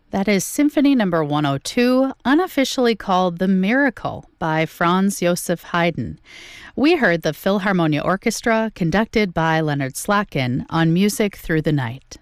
That is Symphony Number 102, unofficially called The Miracle by Franz Joseph Haydn. We heard the Philharmonia Orchestra, conducted by Leonard Slatkin, on Music Through the Night.